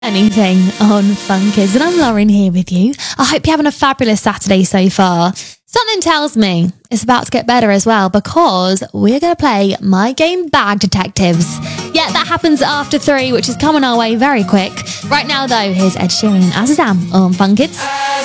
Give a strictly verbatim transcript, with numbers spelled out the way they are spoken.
Anything on Fun Kids, and I'm Lauren here with you. I hope you're having a fabulous Saturday so far. Something tells me it's about to get better as well, because we're going to play My Game Bag Detectives. Yeah, that happens after three, which is coming our way very quick. Right now, though, here's Ed Sheeran and Azazam on Fun Kids.